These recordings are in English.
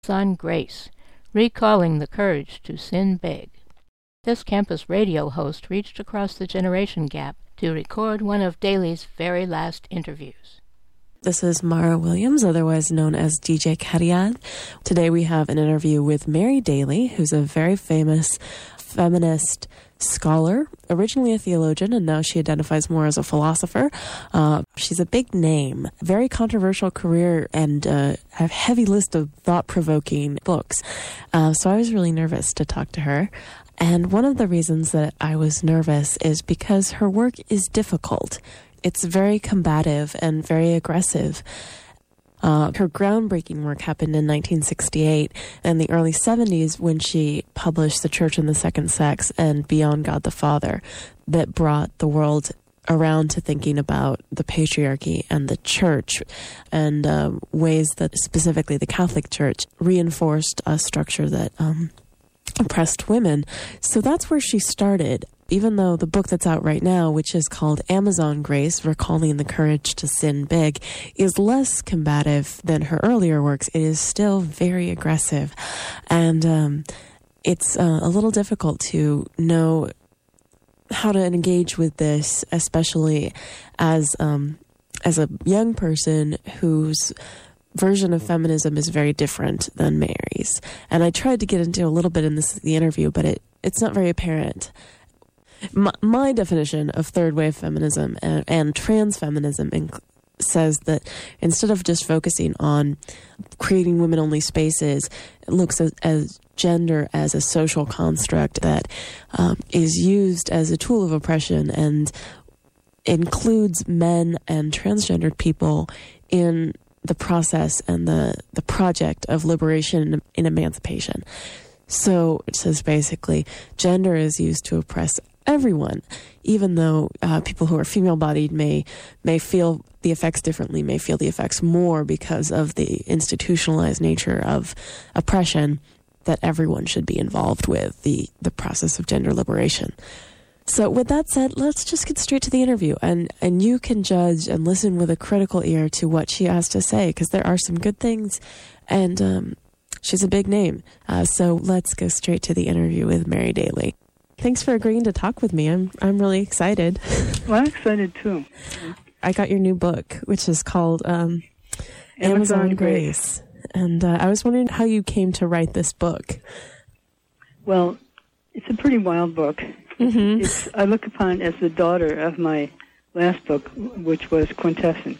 On Grace, Recalling the Courage to Sin Big. This campus radio host reached across the generation gap to record one of Daly's very last interviews. This is Mara Williams, otherwise known as DJ Cariad. Today we have an interview with Mary Daly, who's a very famous feminist scholar, originally a theologian, and now she identifies more as a philosopher. She's a big name, very controversial career, and a heavy list of thought-provoking books. So I was really nervous to talk to her. And one of the reasons that I was nervous is because her work is difficult. It's very combative and very aggressive. Her groundbreaking work happened in 1968 and the early 70s when she published The Church and the Second Sex and Beyond God the Father, that brought the world around to thinking about the patriarchy and the church and ways that specifically the Catholic Church reinforced a structure that oppressed women. So that's where she started. Even though the book that's out right now, which is called Amazon Grace, Recalling the Courage to Sin Big, is less combative than her earlier works, it is still very aggressive. And it's a little difficult to know how to engage with this, especially as a young person whose version of feminism is very different than Mary's. And I tried to get into a little bit in the interview, but it's not very apparent. My definition of third wave feminism and trans feminism says that instead of just focusing on creating women-only spaces, it looks as gender as a social construct that is used as a tool of oppression and includes men and transgendered people in the process and the project of liberation and emancipation. So it says basically gender is used to oppress everyone, even though people who are female-bodied may feel the effects differently, may feel the effects more because of the institutionalized nature of oppression, that everyone should be involved with the process of gender liberation. So with that said, let's just get straight to the interview, and you can judge and listen with a critical ear to what she has to say, because there are some good things, and she's a big name. So let's go straight to the interview with Mary Daly. Thanks for agreeing to talk with me. I'm really excited. Well, I'm excited too. I got your new book, which is called Amazon Grace. And I was wondering how you came to write this book. Well, it's a pretty wild book. Mm-hmm. I look upon it as the daughter of my last book, which was Quintessence.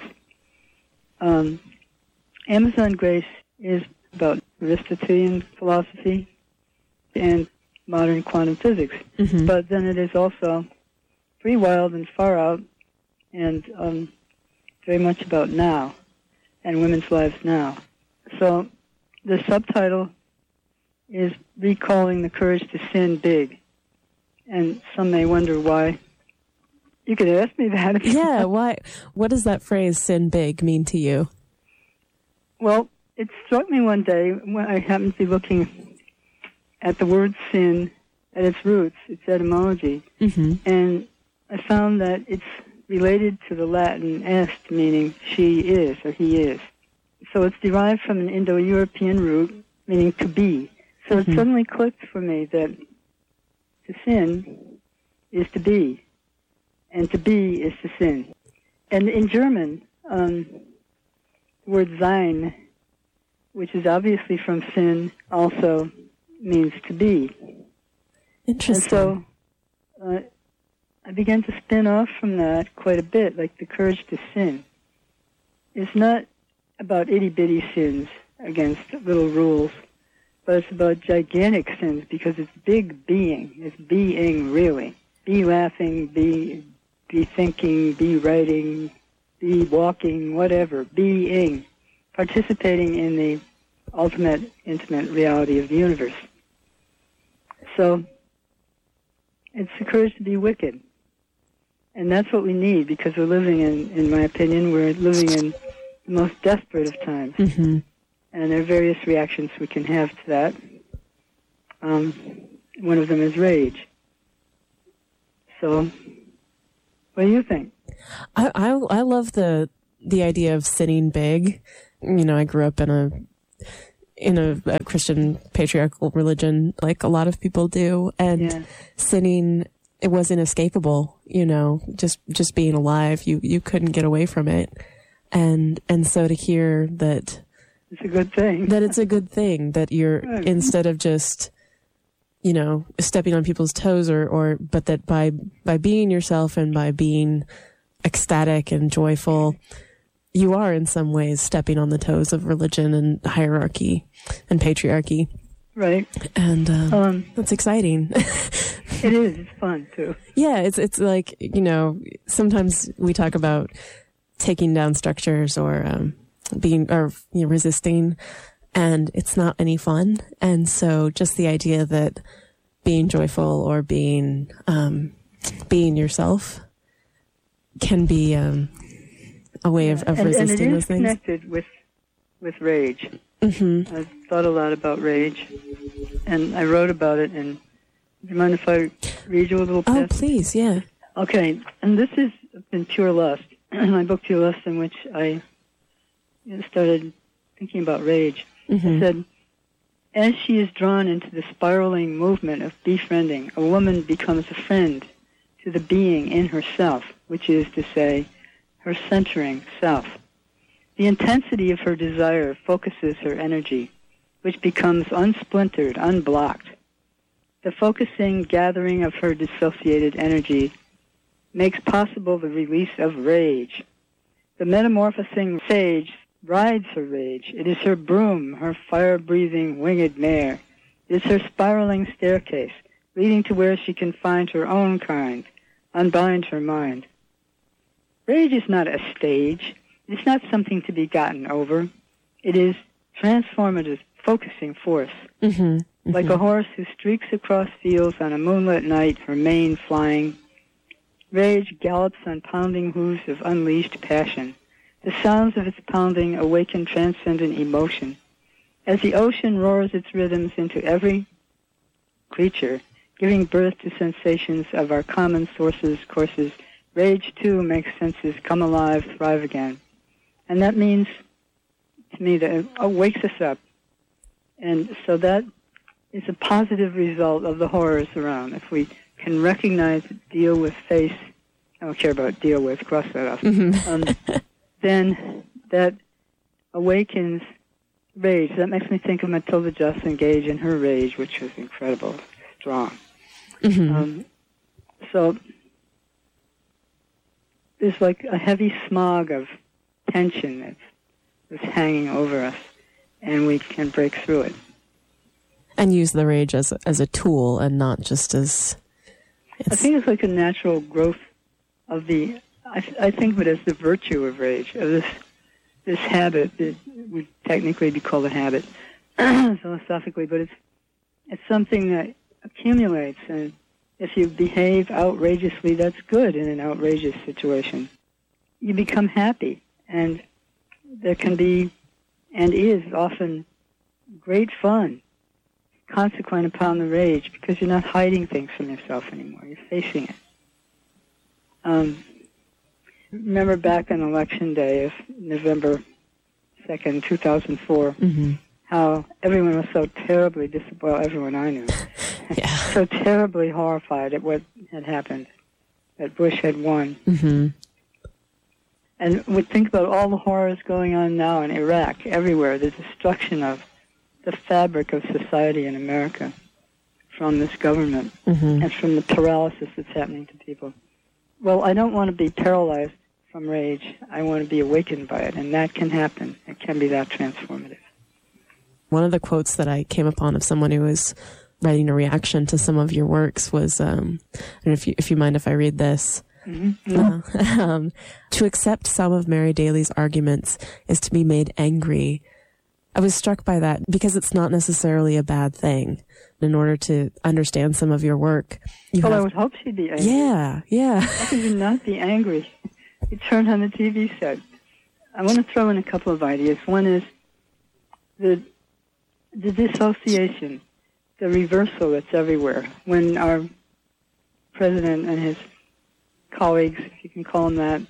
Amazon Grace is about Aristotelian philosophy and modern quantum physics. Mm-hmm. But then it is also pretty wild and far out and very much about now and women's lives now. So the subtitle is Recalling the Courage to Sin Big. And some may wonder why. You could ask me that. Yeah, why? What does that phrase, sin big, mean to you? Well, it struck me one day when I happened to be looking at the word sin at its roots, its etymology, mm-hmm. and I found that it's related to the Latin est, meaning she is or he is. So it's derived from an Indo-European root, meaning to be. So mm-hmm. it suddenly clicked for me that to sin is to be, and to be is to sin. And in German, the word sein, which is obviously from sin, also means to be. Interesting. And so I began to spin off from that quite a bit, like the courage to sin. It's not about itty-bitty sins against little rules, but it's about gigantic sins because it's big being. It's being, really. Be laughing, be thinking, be writing, be walking, whatever. Being. Participating in the ultimate, intimate reality of the universe. So it's the courage to be wicked. And that's what we need because we're living in my opinion, we're living in the most desperate of times. Mm-hmm. And there are various reactions we can have to that. One of them is rage. So, what do you think? I love the idea of sinning big. You know, I grew up in in a Christian patriarchal religion, like a lot of people do. And sinning, it was inescapable, just being alive. You couldn't get away from it. And so to hear that it's a good thing, that you're, instead of just, stepping on people's toes but that by being yourself and by being ecstatic and joyful, you are in some ways stepping on the toes of religion and hierarchy and patriarchy. Right. And that's exciting. It is. It's fun too. Yeah, it's like, sometimes we talk about taking down structures or resisting, and it's not any fun. And so just the idea that being joyful or being yourself can be a way of resisting those things. And it is connected with rage. Mm-hmm. I've thought a lot about rage, and I wrote about it. And do you mind if I read you a little passage? Oh, please, yeah. Okay, and this is in Pure Lust, my book Pure Lust, in which I started thinking about rage. Mm-hmm. I said, as she is drawn into the spiraling movement of befriending, a woman becomes a friend to the being in herself, which is to say, her centering self. The intensity of her desire focuses her energy, which becomes unsplintered, unblocked. The focusing, gathering of her dissociated energy makes possible the release of rage. The metamorphosing sage rides her rage. It is her broom, her fire-breathing winged mare. It is her spiraling staircase, leading to where she can find her own kind, unbind her mind. Rage is not a stage. It's not something to be gotten over. It is transformative, focusing force. Mm-hmm. Mm-hmm. Like a horse who streaks across fields on a moonlit night, her mane flying. Rage gallops on pounding hooves of unleashed passion. The sounds of its pounding awaken transcendent emotion. As the ocean roars its rhythms into every creature, giving birth to sensations of our common sources, courses, rage, too, makes senses come alive, thrive again. And that means, to me, that it wakes us up. And so that is a positive result of the horrors around. If we can recognize, deal with, face, I don't care about deal with, cross that off, Mm-hmm. then that awakens rage. That makes me think of Matilda Joslyn Gage and her rage, which was incredible, strong. Mm-hmm. So there's like a heavy smog of tension that's hanging over us, and we can break through it. And use the rage as a tool and not just as... I think it's like a natural growth of the... I think of it as the virtue of rage, of this habit that would technically be called a habit philosophically, but it's something that accumulates, and if you behave outrageously, that's good in an outrageous situation. You become happy, and there can be, and is often, great fun consequent upon the rage, because you're not hiding things from yourself anymore. You're facing it. Remember back on Election Day of November 2nd, 2004, Mm-hmm. how everyone was so terribly disappointed, well, everyone I knew, Yeah. so terribly horrified at what had happened, that Bush had won. Mm-hmm. And we think about all the horrors going on now in Iraq, everywhere, the destruction of the fabric of society in America from this government, Mm-hmm. and from the paralysis that's happening to people. Well, I don't want to be paralyzed from rage. I want to be awakened by it, and that can happen. It can be that transformative. One of the quotes that I came upon of someone who was writing a reaction to some of your works was, I don't know if you mind if I read this. Mm-hmm. To accept some of Mary Daly's arguments is to be made angry. I was struck by that because it's not necessarily a bad thing. In order to understand some of your work, I would hope she'd be angry. Yeah. How could you not be angry? You turned on the TV set. I want to throw in a couple of ideas. One is the dissociation, the reversal that's everywhere. When our president and his colleagues, if you can call them that,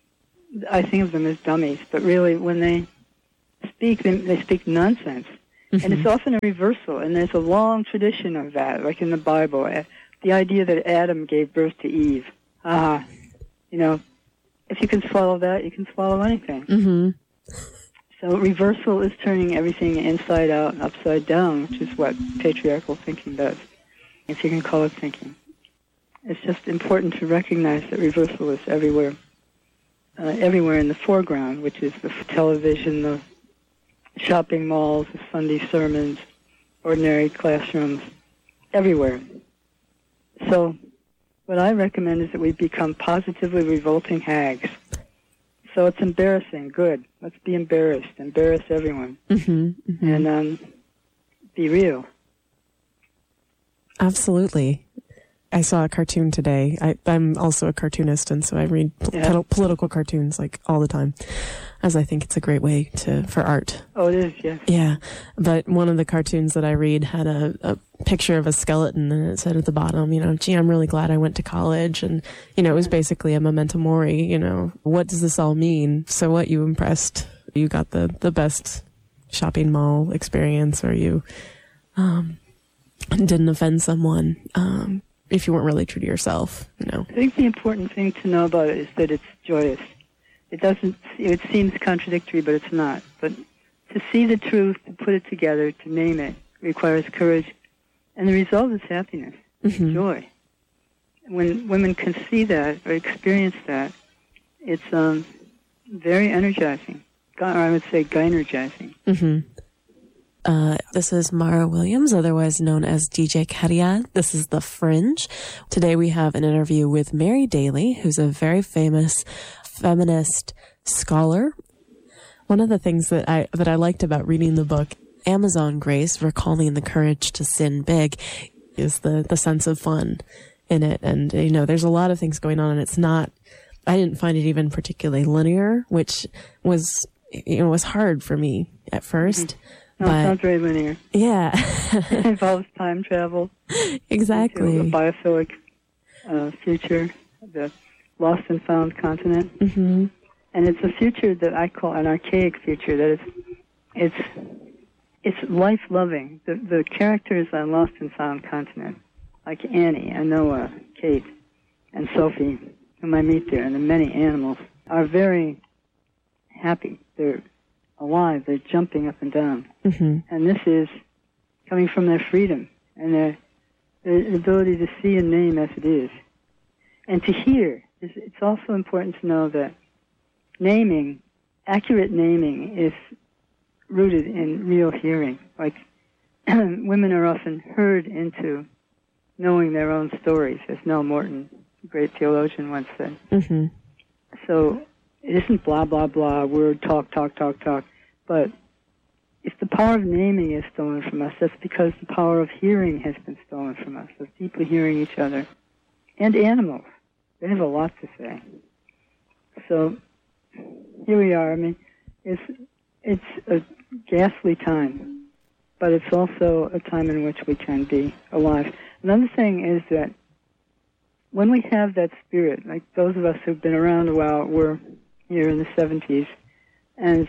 I think of them as dummies, but really when they speak, they speak nonsense. And it's often a reversal, and there's a long tradition of that, like in the Bible. The idea that Adam gave birth to Eve. You know, if you can swallow that, you can swallow anything. Mm-hmm. So reversal is turning everything inside out and upside down, which is what patriarchal thinking does, if you can call it thinking. It's just important to recognize that reversal is everywhere. Everywhere in the foreground, which is the television, the shopping malls, the Sunday sermons, ordinary classrooms, everywhere. So what I recommend is that we become positively revolting hags. So it's embarrassing. Good. Let's be embarrassed. Embarrass everyone. Mm-hmm, mm-hmm. And be real. Absolutely. I saw a cartoon today. I'm also a cartoonist, and so I read political cartoons like all the time, as I think it's a great way for art. Oh, it is, yeah. Yeah, but one of the cartoons that I read had a picture of a skeleton, and it said at the bottom, gee, I'm really glad I went to college, and it was basically a memento mori. What does this all mean? So what? You impressed? You got the best shopping mall experience, or you didn't offend someone. If you weren't really true to yourself, I think the important thing to know about it is that it's joyous. It seems contradictory, but it's not. But to see the truth, to put it together, to name it, requires courage. And the result is happiness, joy. When women can see that or experience that, it's very energizing. Or I would say gynergizing. Mm-hmm. This is Mara Williams, otherwise known as DJ Cariad. This is The Fringe. Today we have an interview with Mary Daly, who's a very famous feminist scholar. One of the things that I liked about reading the book, Amazon Grace, Recalling the Courage to Sin Big, is the sense of fun in it. And, there's a lot of things going on, and it's not, I didn't find it even particularly linear, which was hard for me at first. Mm-hmm. No, it's not very linear. Yeah. It involves time travel. Exactly. A biophilic future, the lost and found continent. Mm-hmm. And it's a future that I call an archaic future. That it's life-loving. The characters on Lost and Found Continent, like Annie and Noah, Kate, and Sophie, whom I meet there, and the many animals, are very happy. They're alive. They're jumping up and down. Mm-hmm. And this is coming from their freedom and their ability to see and name as it is. And to hear. It's also important to know that accurate naming is rooted in real hearing. Like, women are often heard into knowing their own stories, as Nell Morton, a great theologian, once said. Mm-hmm. So it isn't blah, blah, blah, word, talk. But if the power of naming is stolen from us, that's because the power of hearing has been stolen from us, of deeply hearing each other. And animals. They have a lot to say. So here we are. I mean, it's a ghastly time, but it's also a time in which we can be alive. Another thing is that when we have that spirit, like those of us who've been around a while, we're here in the 70s, and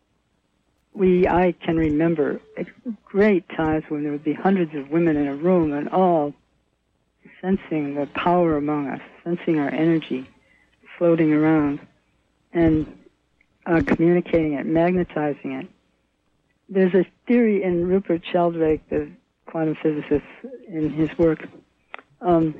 I can remember great times when there would be hundreds of women in a room and all sensing the power among us, sensing our energy floating around and communicating it, magnetizing it. There's a theory in Rupert Sheldrake, the quantum physicist, in his work, of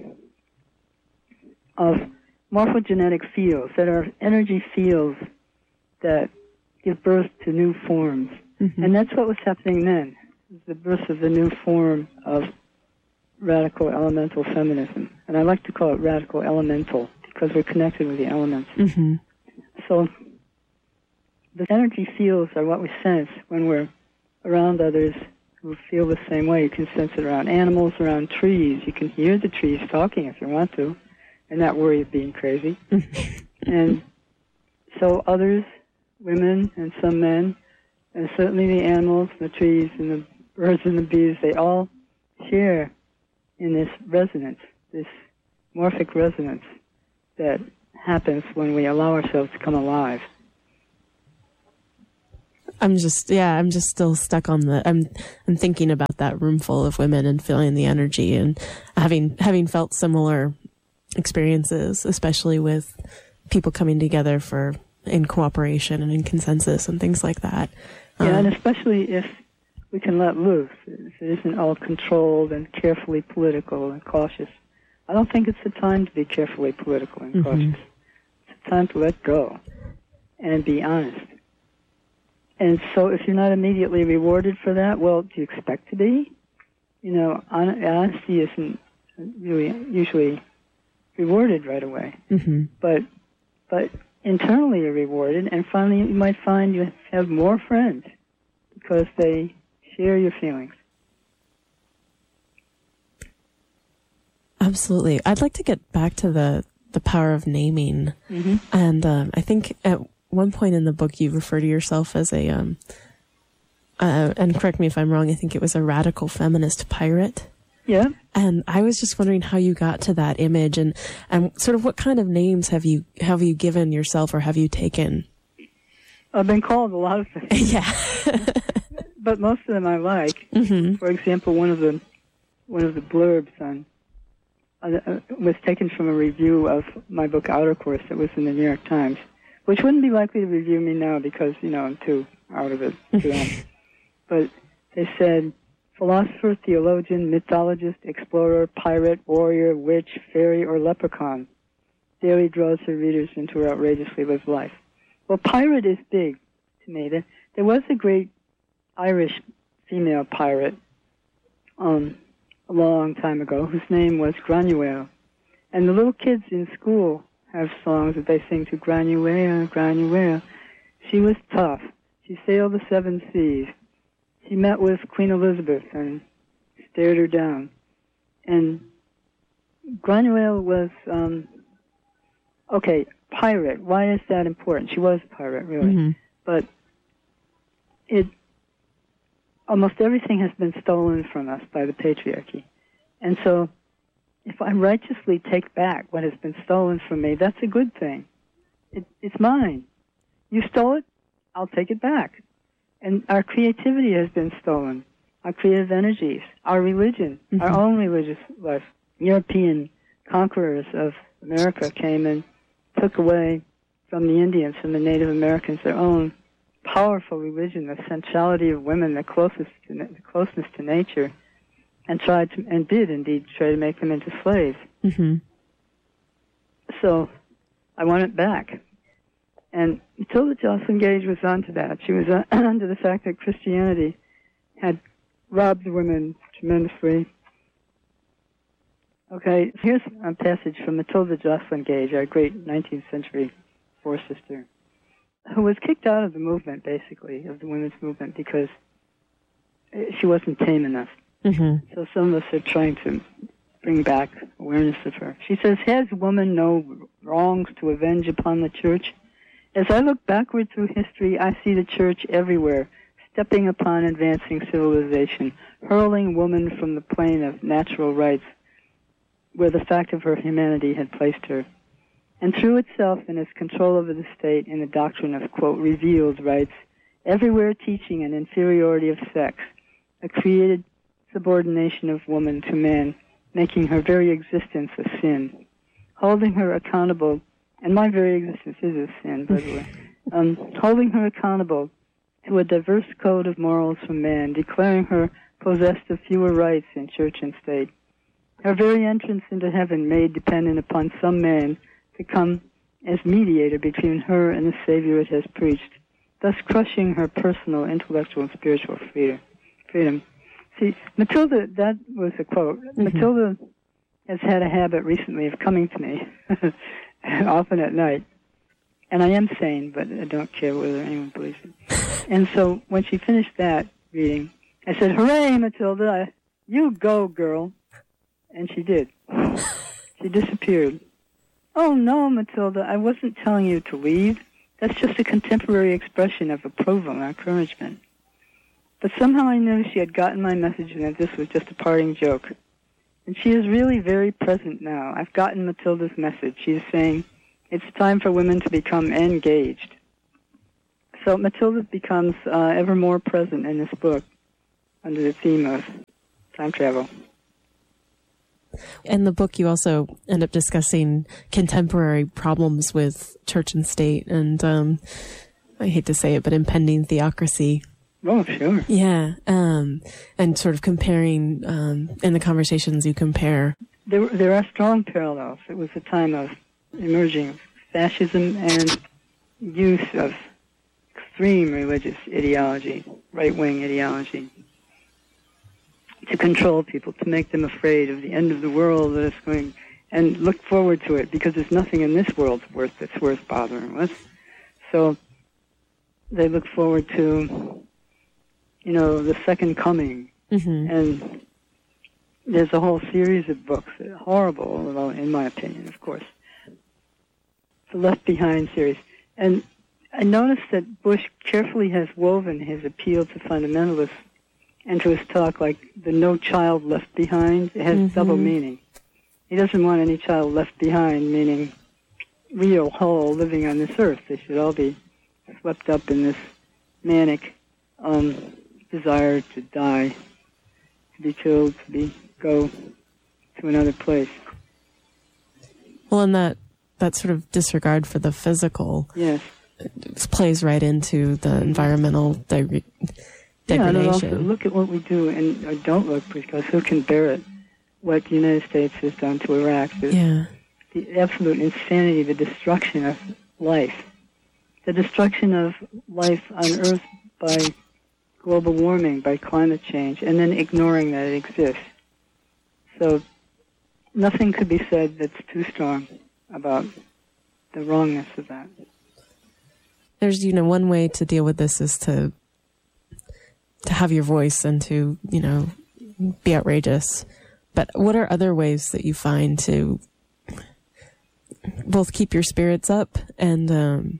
morphogenetic fields that are energy fields that give birth to new forms. Mm-hmm. And that's what was happening then, the birth of the new form of radical elemental feminism. And I like to call it radical elemental because we're connected with the elements. Mm-hmm. So the energy fields are what we sense when we're around others who feel the same way. You can sense it around animals, around trees. You can hear the trees talking if you want to and not worry of being crazy. And so others, women and some men, and certainly the animals, the trees, and the birds and the bees, they all share in this resonance, this morphic resonance that happens when we allow ourselves to come alive. I'm just still stuck on I'm thinking about that room full of women and feeling the energy and having felt similar experiences, especially with people coming together in cooperation and in consensus and things like that. Yeah, and especially if we can let loose. If it isn't all controlled and carefully political and cautious. I don't think it's the time to be carefully political and cautious. It's the time to let go and be honest. And so if you're not immediately rewarded for that, well, do you expect to be? You know, honesty isn't really usually rewarded right away. But internally you're rewarded, and finally you might find you have more friends because they share your feelings. Absolutely. I'd like to get back to the power of naming. And I think at one point in the book you refer to yourself as a, and correct me if I'm wrong, I think it was a radical feminist pirate. Yeah. And I was just wondering how you got to that image and sort of what kind of names have you given yourself or have you taken? I've been called a lot of things. Yeah. But most of them I like. For example, one of the blurbs was taken from a review of my book Outer Course that was in the New York Times, which wouldn't be likely to review me now because, you know, I'm too out of it. But they said, philosopher, theologian, mythologist, explorer, pirate, warrior, witch, fairy, or leprechaun. Daily draws her readers into her outrageously lived life. Well, pirate is big to me. There was a great Irish female pirate a long time ago whose name was Granuaile. And the little kids in school have songs that they sing to Granuaile, Granuaile. She was tough. She sailed the 7 seas. She met with Queen Elizabeth and stared her down. And Granuaile was, pirate. Why is that important? She was a pirate, really. But almost everything has been stolen from us by the patriarchy. And so if I righteously take back what has been stolen from me, that's a good thing. It's mine. You stole it, I'll take it back. And our creativity has been stolen, our creative energies, our religion, our own religious life. European conquerors of America came and took away from the Indians, from the Native Americans, their own powerful religion, the centrality of women, the closeness to nature, and did indeed try to make them into slaves. So I want it back. And Matilda Joslyn Gage was onto that. She was onto the fact that Christianity had robbed women tremendously. Okay, here's a passage from Matilda Joslyn Gage, our great 19th century fourth sister, who was kicked out of the movement, basically, of the women's movement, because she wasn't tame enough. So some of us are trying to bring back awareness of her. She says, has woman no wrongs to avenge upon the church? As I look backward through history, I see the church everywhere, stepping upon advancing civilization, hurling woman from the plane of natural rights, where the fact of her humanity had placed her, and through itself in its control over the state in the doctrine of, quote, revealed rights, everywhere teaching an inferiority of sex, a created subordination of woman to man, making her very existence a sin, holding her accountable, and my very existence is a sin, by the way, holding her accountable to a diverse code of morals from man, declaring her possessed of fewer rights in church and state, her very entrance into heaven made dependent upon some man to come as mediator between her and the Savior it has preached, thus crushing her personal, intellectual, and spiritual freedom. See, Matilda, that was a quote. Matilda has had a habit recently of coming to me, often at night. And I am sane, but I don't care whether anyone believes it. And so when she finished that reading, I said, hooray, Matilda, you go, girl. And she did. She disappeared. Oh, no, Matilda, I wasn't telling you to leave. That's just a contemporary expression of approval and encouragement. But somehow I knew she had gotten my message and that this was just a parting joke. And she is really very present now. I've gotten Matilda's message. She's saying it's time for women to become engaged. So Matilda becomes ever more present in this book under the theme of time travel. In the book, you also end up discussing contemporary problems with church and state and, I hate to say it, but impending theocracy. Oh, sure. Yeah. And sort of comparing, in the conversations you compare. There are strong parallels. It was a time of emerging fascism and use of extreme religious ideology, right-wing ideology, to control people, to make them afraid of the end of the world that is going, and look forward to it, because there's nothing in this world that's worth bothering with. So they look forward to, the second coming. Mm-hmm. And there's a whole series of books, horrible, in my opinion, of course. The Left Behind series. And I noticed that Bush carefully has woven his appeal to fundamentalists into his talk, like the no child left behind. It has double meaning. He doesn't want any child left behind, meaning real, whole, living on this earth. They should all be swept up in this manic desire to die, to be killed, to go to another place. Well, and that sort of disregard for the physical, yes, plays right into the environmental degradation. Yeah, and also look at what we do, or don't look, because who can bear it? What the United States has done to Iraq, the absolute insanity, the destruction of life, the destruction of life on Earth by global warming, by climate change, and then ignoring that it exists. So nothing could be said that's too strong about the wrongness of that. There's, one way to deal with this is to have your voice and to, be outrageous. But what are other ways that you find to both keep your spirits up and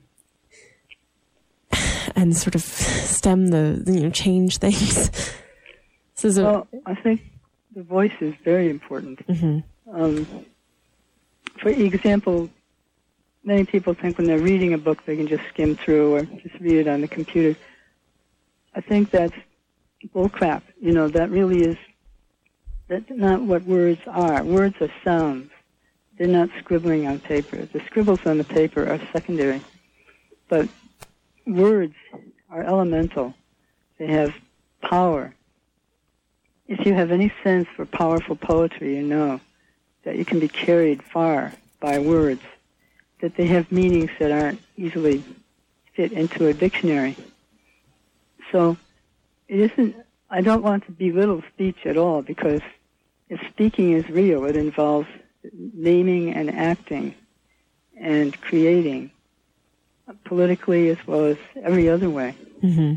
sort of stem the, change things? Well, I think the voice is very important. Mm-hmm. For example, many people think when they're reading a book they can just skim through or just read it on the computer. I think that's bullcrap. That really is, that's not what words are. Words are sounds. They're not scribbling on paper. The scribbles on the paper are secondary. But words are elemental. They have power. If you have any sense for powerful poetry, you know that you can be carried far by words, that they have meanings that aren't easily fit into a dictionary. So I don't want to belittle speech at all, because if speaking is real, it involves naming and acting and creating, politically as well as every other way. Mm-hmm.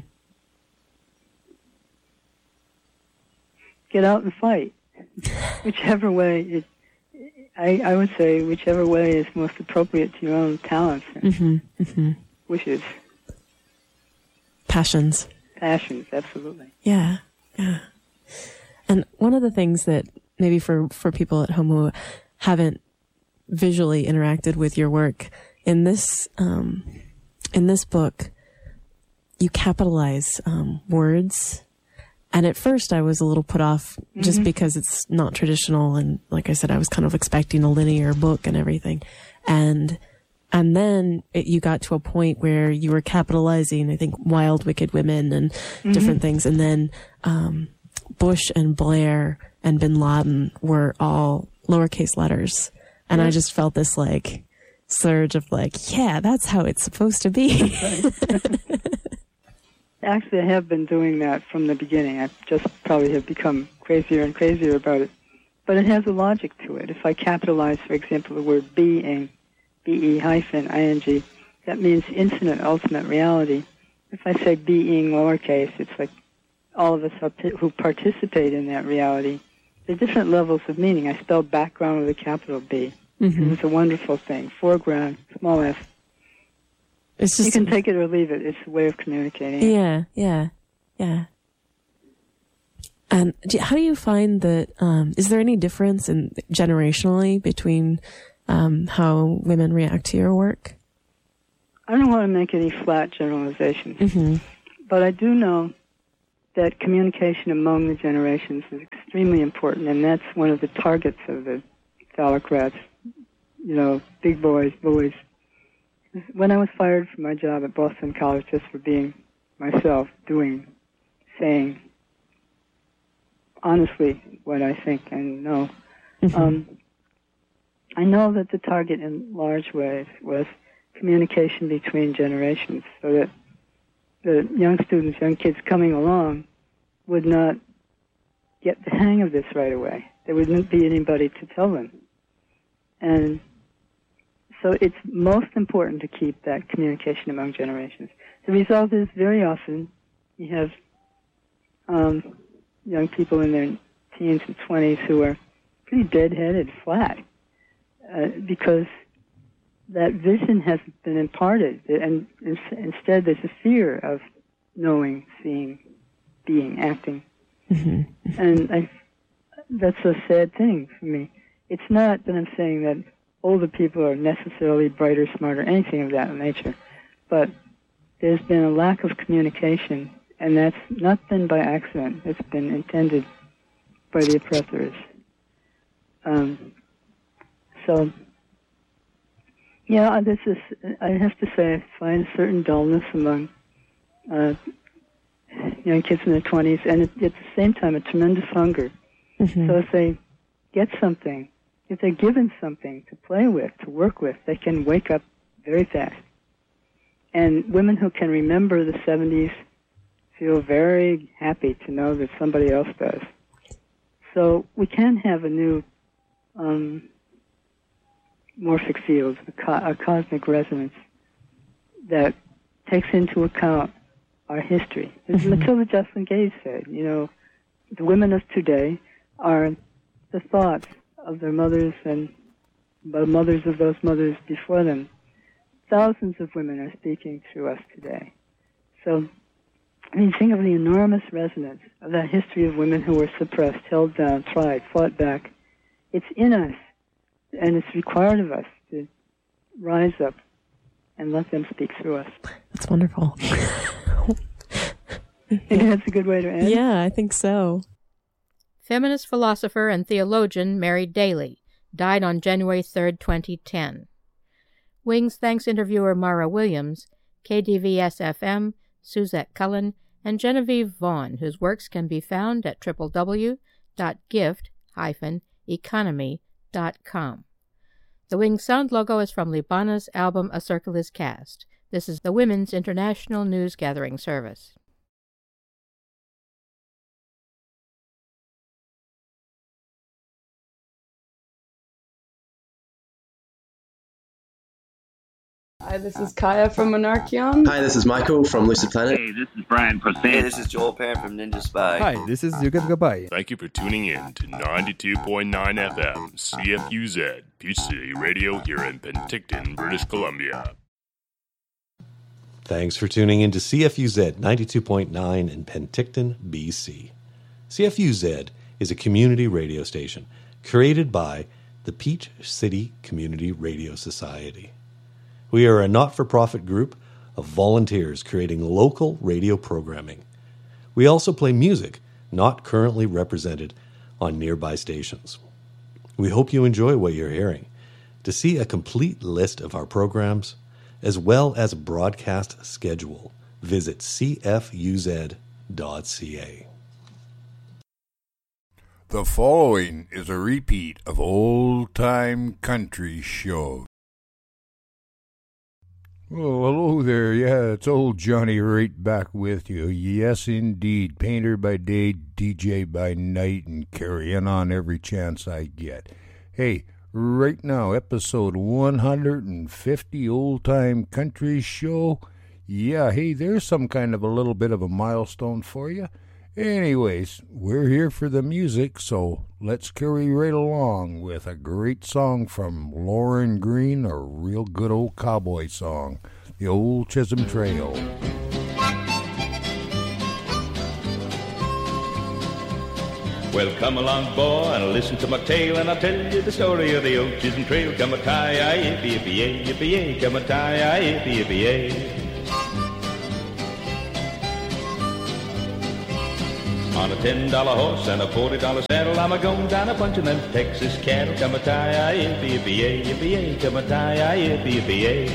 Get out and fight. Whichever way, I would say whichever way is most appropriate to your own talents and wishes. Passions, absolutely. Yeah. And one of the things that maybe for people at home who haven't visually interacted with your work, in this book, you capitalize words. And at first I was a little put off just because it's not traditional. And like I said, I was kind of expecting a linear book and everything. And then you got to a point where you were capitalizing, I think, wild, wicked women and different things. And then Bush and Blair and Bin Laden were all lowercase letters. And I just felt this surge of yeah, that's how it's supposed to be. Actually, I have been doing that from the beginning. I just probably have become crazier and crazier about it. But it has a logic to it. If I capitalize, for example, the word being, B-E-ing, that means infinite, ultimate reality. If I say being lowercase, it's like all of us who participate in that reality. There are different levels of meaning. I spelled background with a capital B. Mm-hmm. It's a wonderful thing. Foreground, small f. It's just, you can take it or leave it. It's a way of communicating. Yeah. And how do you find that, is there any difference generationally between how women react to your work? I don't want to make any flat generalizations, but I do know that communication among the generations is extremely important, and that's one of the targets of the phallocrats, big boys, bullies. When I was fired from my job at Boston College just for being myself, saying honestly what I think and know, I know that the target in large ways was communication between generations, so that the young students, young kids coming along would not get the hang of this right away. There wouldn't be anybody to tell them. And so it's most important to keep that communication among generations. The result is very often you have young people in their teens and 20s who are pretty dead-headed, flat, because that vision hasn't been imparted, and instead there's a fear of knowing, seeing, being, acting. And that's a sad thing for me. It's not that I'm saying that older people are necessarily brighter, smarter, anything of that nature, but there's been a lack of communication, and that's not been by accident. It's been intended by the oppressors. So, yeah, this is, I have to say, I find a certain dullness among young kids in their 20s, and at the same time, a tremendous hunger. So if they get something, if they're given something to play with, to work with, they can wake up very fast. And women who can remember the 70s feel very happy to know that somebody else does. So we can have a new morphic field, a cosmic resonance that takes into account our history. As Matilda Joslyn Gage said, the women of today are the thoughts of their mothers and the mothers of those mothers before them. Thousands of women are speaking through us today. So, think of the enormous resonance of that history of women who were suppressed, held down, tried, fought back. It's in us, and it's required of us to rise up and let them speak through us. That's wonderful. Maybe that's a good way to end. Yeah, I think so. Feminist philosopher and theologian Mary Daly died on January 3, 2010. Wings thanks interviewer Mara Williams, KDVS-FM, Suzette Cullen, and Genevieve Vaughn, whose works can be found at www.gift-economy.com. The Wings sound logo is from Libana's album A Circle is Cast. This is the Women's International News Gathering Service. Hi, this is Kaya from Monarchion. Hi, this is Michael from Lucid Planet. Hey, this is Brian Posehn. Hey, this is Joel Pan from Ninja Spy. Hi, this is Yugat Gabay. Thank you for tuning in to 92.9 FM CFUZ, Peach City Radio here in Penticton, British Columbia. Thanks for tuning in to CFUZ 92.9 in Penticton, BC. CFUZ is a community radio station created by the Peach City Community Radio Society. We are a not-for-profit group of volunteers creating local radio programming. We also play music not currently represented on nearby stations. We hope you enjoy what you're hearing. To see a complete list of our programs, as well as a broadcast schedule, visit cfuz.ca. The following is a repeat of old-time country shows. Well, hello there. Yeah, it's old Johnny right back with you. Yes, indeed. Painter by day, DJ by night, and carrying on every chance I get. Hey, right now, episode 150 Old-Time Country Show. Yeah, hey, there's some kind of a little bit of a milestone for you. Anyways, we're here for the music, so let's carry right along with a great song from Lauren Green, a real good old cowboy song, The Old Chisholm Trail. Well, come along, boy, and listen to my tale, and I'll tell you the story of the old Chisholm Trail. Come a tie, yippee, yippee, yippee, come a tie, yippee, yippee. On a $10 horse and a $40 saddle, I'm a-going down a bunch of them Texas cattle. Come a tie, yippee, yippee, yippee, come a tie, yippee, yippee.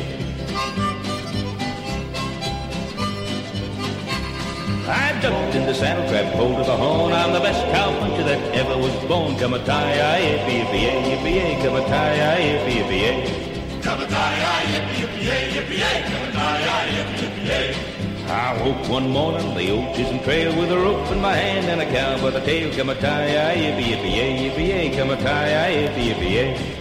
I ducked in the saddle, grabbed hold of the horn. I'm the best cowpuncher that ever was born. Come a tie, yippee, yippee, yippee, come a tie, yippee, yippee. Come a tie, yippee, yippee, yippee, come a tie, yippee, yippee. I woke one morning, the old Chisholm Trail, with a rope in my hand and a cow by the tail. Come a tie, yippee, yippee, yippee, come a tie, yippee, yippee.